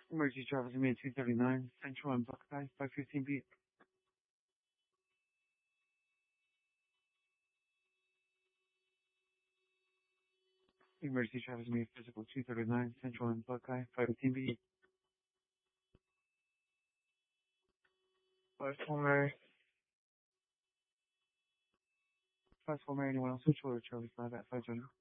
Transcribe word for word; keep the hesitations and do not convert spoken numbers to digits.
Emergency Travis Main two thirty-nine, Central and Buckeye, five fifteen beat. Emergency Travis Main Physical two thirty-nine, Central and Buckeye, five fifteen beat. Five four Mary. Five four Mary, anyone else? Which order Charlie five at five zero?